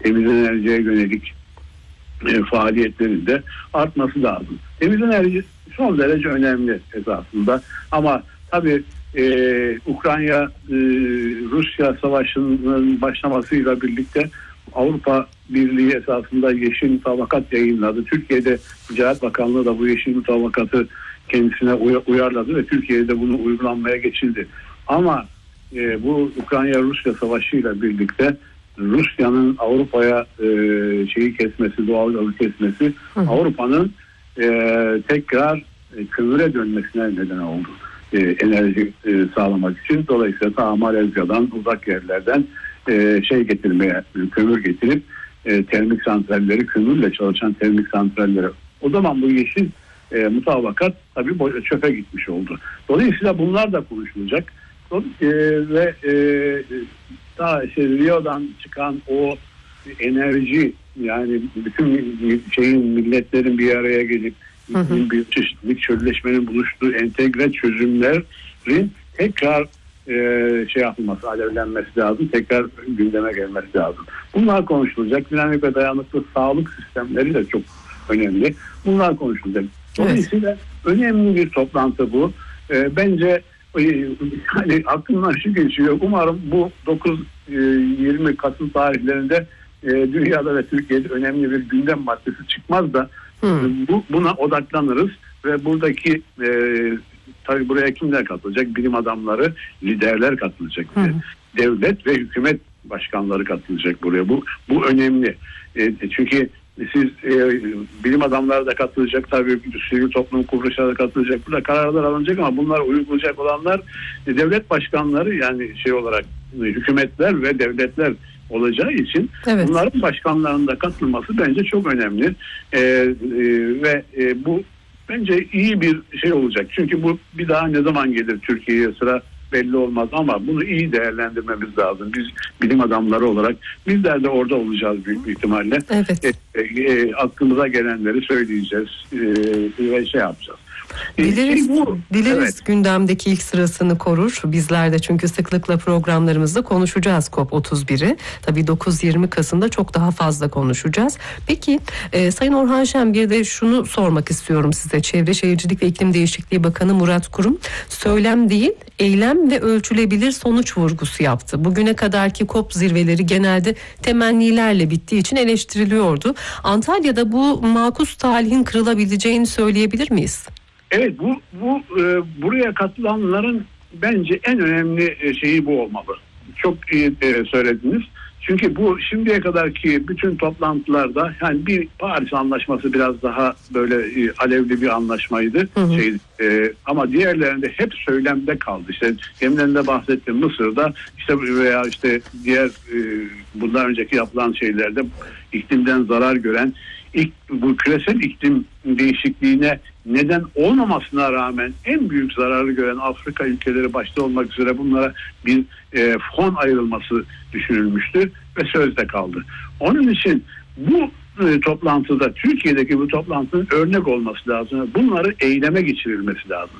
temiz enerjiye yönelik faaliyetlerin de artması lazım. Temiz enerji son derece önemli esasında ama tabii Ukrayna-Rusya savaşının başlamasıyla birlikte Avrupa Birliği esasında yeşil mutabakat yayınladı. Türkiye'de Ticaret Bakanlığı da bu yeşil mutabakatı kendisine uyarladı ve Türkiye'de bunu uygulanmaya geçildi. Ama bu Ukrayna-Rusya savaşıyla birlikte Rusya'nın Avrupa'ya kesmesi, doğalgazı kesmesi Avrupa'nın tekrar kömüre dönmesine neden oldu. Enerji sağlamak için. Dolayısıyla ta Malezya'dan, uzak yerlerden kömür getirip termik santralleri, kömürle çalışan termik santralleri. O zaman bu yeşil mutabakat tabii çöpe gitmiş oldu. Dolayısıyla bunlar da konuşulacak. Ve daha Rio'dan çıkan o enerji, yani bütün milletlerin bir araya gelip bir çeşitlilik, çölleşmenin buluştuğu entegre çözümlerin tekrar yapılması, alevlenmesi lazım, tekrar gündeme gelmesi lazım. Bunlar konuşulacak. Dinamik ve dayanıklı sağlık sistemleri de çok önemli. Bunlar konuşulacak. Dolayısıyla önemli bir toplantı bu. Bence hani aklımdan şu geçiyor. Umarım bu 9-20 Kasım tarihlerinde dünyada ve Türkiye'de önemli bir gündem maddesi çıkmaz da buna odaklanırız ve buradaki tabii buraya kimler katılacak? Bilim adamları, liderler katılacak. Devlet ve hükümet başkanları katılacak buraya. Bu önemli. Çünkü siz bilim adamları da katılacak, tabii sivil toplum kuruluşları da katılacak. Burada kararlar alınacak ama bunlar uygulayacak olanlar devlet başkanları, yani olarak hükümetler ve devletler olacağı için bunların başkanlarının da katılması bence çok önemli. Ve bu bence iyi bir şey olacak. Çünkü bu bir daha ne zaman gelir Türkiye'ye sıra belli olmaz ama bunu iyi değerlendirmemiz lazım. Biz bilim adamları olarak bizler de orada olacağız büyük bir ihtimalle. Aklımıza gelenleri söyleyeceğiz ve yapacağız. Dileriz gündemdeki ilk sırasını korur. Bizler de çünkü sıklıkla programlarımızda konuşacağız COP31'i. Tabii 9-20 Kasım'da çok daha fazla konuşacağız. Peki Sayın Orhan Şen, bir de şunu sormak istiyorum size. Çevre Şehircilik ve İklim Değişikliği Bakanı Murat Kurum söylem değil, eylem ve ölçülebilir sonuç vurgusu yaptı. Bugüne kadarki COP zirveleri genelde temennilerle bittiği için eleştiriliyordu. Antalya'da bu makus talihin kırılabileceğini söyleyebilir miyiz? Evet, buraya katılanların bence en önemli şeyi bu olmalı. Çok iyi söylediniz. Çünkü bu şimdiye kadarki bütün toplantılarda, yani bir Paris Anlaşması biraz daha böyle alevli bir anlaşmaydı. Ama diğerlerinde hep söylemde kaldı. İşte deminden de bahsettim, Mısır'da veya diğer bundan önceki yapılan şeylerde iklimden zarar gören, bu küresel iklim değişikliğine neden olmamasına rağmen en büyük zararı gören Afrika ülkeleri başta olmak üzere bunlara bir fon ayrılması düşünülmüştü ve sözde kaldı. Onun için bu toplantıda, Türkiye'deki bu toplantının örnek olması lazım. Bunları eyleme geçirilmesi lazım.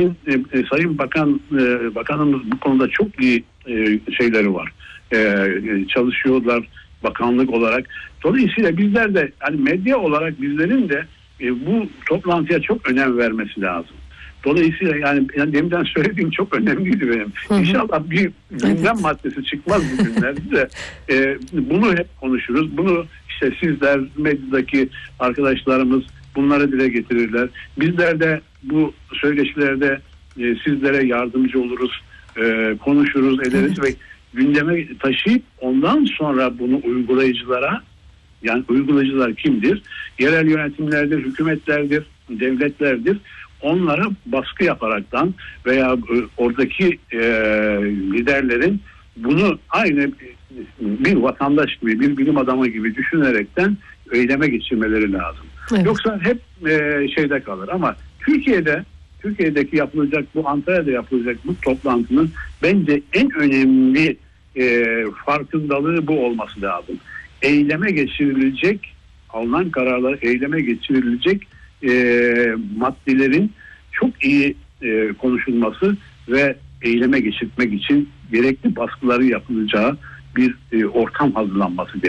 Sayın Bakanımız bu konuda çok iyi şeyleri var. Çalışıyorlar bakanlık olarak. Dolayısıyla bizler de, hani medya olarak bizlerin de bu toplantıya çok önem vermesi lazım. Dolayısıyla yani deminden söylediğim çok önemliydi benim. İnşallah bir gündem maddesi çıkmaz bugünlerde de bunu hep konuşuruz. Bunu sizler, medyadaki arkadaşlarımız bunları dile getirirler. Bizler de bu söyleşilerde sizlere yardımcı oluruz, konuşuruz, ederiz ve gündeme taşıyıp ondan sonra bunu uygulayıcılara, yani uygulayıcılar kimdir? Yerel yönetimlerdir, hükümetlerdir, devletlerdir. Onlara baskı yaparaktan veya oradaki liderlerin bunu aynı bir vatandaş gibi, bir bilim adamı gibi düşünerekten eyleme geçirmeleri lazım. Yoksa hep şeyde kalır. Ama Türkiye'deki yapılacak, bu Antalya'da yapılacak bu toplantının bence en önemli farkındalığı bu olması lazım. Eyleme geçirilecek, alınan kararlar eyleme geçirilecek maddelerin çok iyi konuşulması ve eyleme geçirmek için gerekli baskıları yapılacağı bir ortam hazırlanması gerekiyor.